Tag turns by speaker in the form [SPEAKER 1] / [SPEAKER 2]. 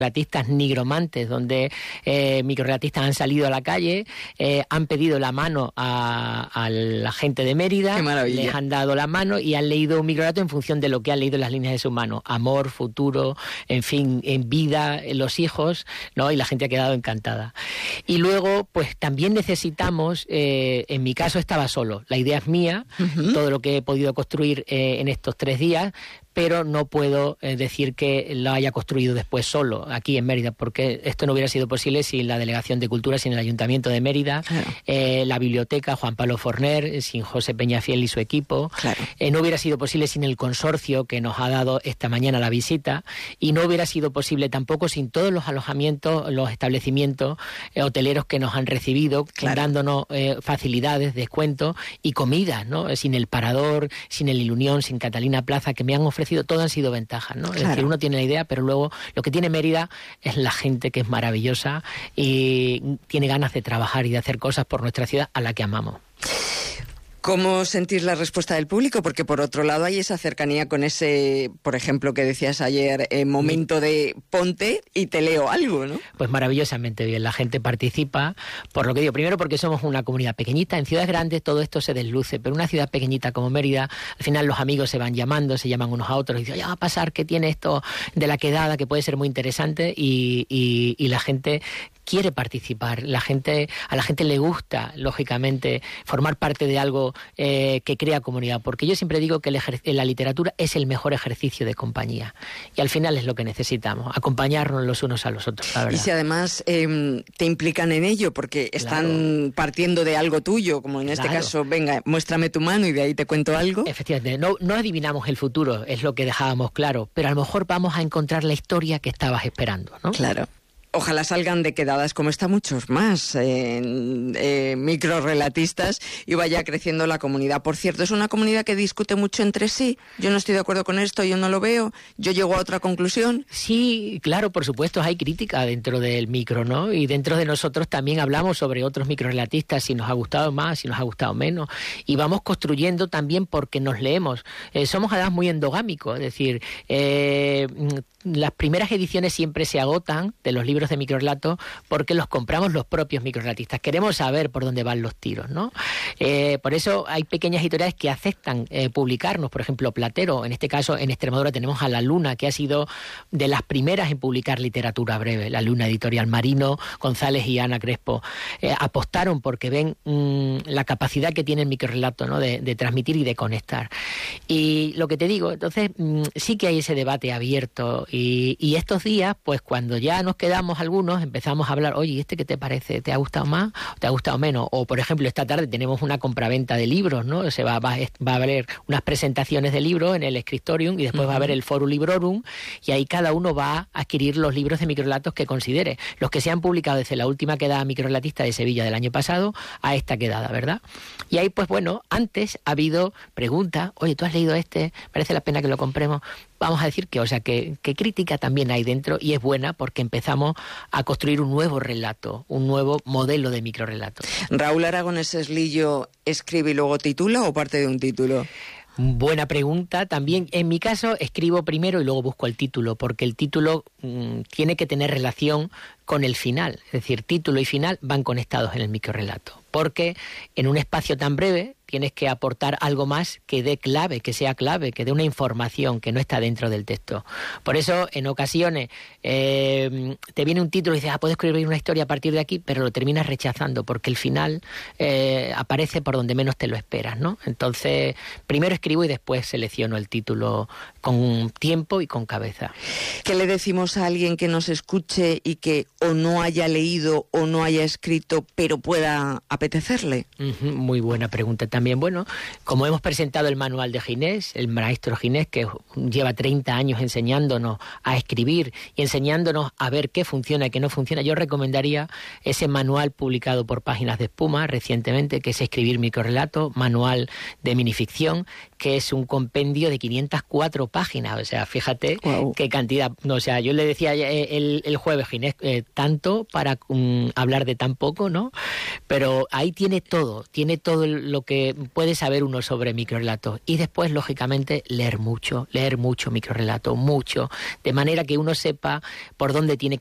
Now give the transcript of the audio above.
[SPEAKER 1] microrelatistas nigromantes, donde microrelatistas han salido a la calle, han pedido la mano a la gente de Mérida, les han dado la mano y han leído un microrelato en función de lo que han leído en las líneas de su mano. Amor, futuro, en fin, en vida, los hijos, ¿no? Y la gente ha quedado encantada. Y luego, pues también necesitamos, en mi caso estaba solo, la idea es mía, todo lo que he podido construir en estos 3 días, pero no puedo decir que lo haya construido después solo, aquí en Mérida, porque esto no hubiera sido posible sin la Delegación de Cultura, sin el Ayuntamiento de Mérida, la biblioteca, Juan Pablo Forner, sin José Peñafiel y su equipo, no hubiera sido posible sin el consorcio que nos ha dado esta mañana la visita, y no hubiera sido posible tampoco sin todos los alojamientos, los establecimientos hoteleros que nos han recibido, dándonos facilidades, descuentos y comidas, ¿no? Sin el Parador, sin el Ilunión, sin Catalina Plaza, que me han ofrecido, todo han sido ventajas, ¿no? Es decir, uno tiene la idea, pero luego lo que tiene Mérida es la gente, que es maravillosa y tiene ganas de trabajar y de hacer cosas por nuestra ciudad a la que amamos.
[SPEAKER 2] ¿Cómo sentís la respuesta del público? Porque por otro lado hay esa cercanía con ese, por ejemplo, que decías ayer, momento de ponte y te leo algo, ¿no?
[SPEAKER 1] Pues maravillosamente bien, la gente participa, por lo que digo, primero porque somos una comunidad pequeñita, en ciudades grandes todo esto se desluce, pero una ciudad pequeñita como Mérida, al final los amigos se van llamando, se llaman unos a otros, y dicen, ya va a pasar que tiene esto de la quedada, que puede ser muy interesante, y la gente quiere participar, a la gente le gusta, lógicamente, formar parte de algo que crea comunidad, porque yo siempre digo que la literatura es el mejor ejercicio de compañía, y al final es lo que necesitamos, acompañarnos los unos a los otros, la verdad.
[SPEAKER 2] Y si además te implican en ello, porque están partiendo de algo tuyo, como en este caso, venga, muéstrame tu mano y de ahí te cuento algo.
[SPEAKER 1] Efectivamente, no adivinamos el futuro, es lo que dejábamos claro, pero a lo mejor vamos a encontrar la historia que estabas esperando, ¿no?
[SPEAKER 2] Claro. Ojalá salgan de quedadas como esta muchos más microrelatistas y vaya creciendo la comunidad. Por cierto, es una comunidad que discute mucho entre sí. Yo no estoy de acuerdo con esto, yo no lo veo, yo llego a otra conclusión.
[SPEAKER 1] Sí, claro, por supuesto, hay crítica dentro del micro, ¿no? Y dentro de nosotros también hablamos sobre otros microrelatistas, si nos ha gustado más, si nos ha gustado menos. Y vamos construyendo también porque nos leemos. Somos además muy endogámicos, es decir, las primeras ediciones siempre se agotan de los libros de microrelatos porque los compramos los propios microrelatistas. Queremos saber por dónde van los tiros, ¿no? Por eso hay pequeñas editoriales que aceptan publicarnos, por ejemplo, Platero. En este caso, en Extremadura tenemos a La Luna, que ha sido de las primeras en publicar literatura breve. La Luna Editorial, Marino González y Ana Crespo apostaron porque ven la capacidad que tiene el microrelato, ¿no? de transmitir y de conectar. Y lo que te digo, entonces sí que hay ese debate abierto y estos días, pues cuando ya nos quedamos algunos, empezamos a hablar, oye, ¿este qué te parece? ¿Te ha gustado más o te ha gustado menos? O, por ejemplo, esta tarde tenemos una compraventa de libros, ¿no? Va a haber unas presentaciones de libros en el Scriptorium y después va a haber el Forum Librorum y ahí cada uno va a adquirir los libros de microrelatos que considere. Los que se han publicado desde la última quedada microrelatista de Sevilla del año pasado a esta quedada, ¿verdad? Y ahí, pues bueno, antes ha habido preguntas, oye, ¿tú has leído este? ¿Merece la pena que lo compremos? Vamos a decir que crítica también hay dentro y es buena porque empezamos a construir un nuevo relato, un nuevo modelo de microrelato.
[SPEAKER 2] ¿Raúl Aragonés Eslillo escribe y luego titula o parte de un título?
[SPEAKER 1] Buena pregunta. También, en mi caso, escribo primero y luego busco el título, porque el título tiene que tener relación con el final. Es decir, título y final van conectados en el microrelato. Porque en un espacio tan breve tienes que aportar algo más que dé clave, que sea clave, que dé una información que no está dentro del texto. Por eso, en ocasiones, te viene un título y dices, puedo escribir una historia a partir de aquí, pero lo terminas rechazando porque el final aparece por donde menos te lo esperas, ¿no? Entonces, primero escribo y después selecciono el título con tiempo y con cabeza.
[SPEAKER 2] ¿Qué le decimos a alguien que nos escuche y que o no haya leído o no haya escrito, pero pueda apetecerle?
[SPEAKER 1] Muy buena pregunta también. Bueno, como hemos presentado el manual de Ginés, el maestro Ginés, que lleva 30 años enseñándonos a escribir y enseñándonos a ver qué funciona y qué no funciona, yo recomendaría ese manual publicado por Páginas de Espuma recientemente, que es Escribir microrelato, manual de minificción, que es un compendio de 504 páginas, o sea, fíjate qué cantidad. O sea, yo le decía el jueves, Ginés, tanto para hablar de tan poco, ¿no? Pero ahí tiene todo lo que puede saber uno sobre microrelatos. Y después, lógicamente, leer mucho microrelato, mucho, de manera que uno sepa por dónde tiene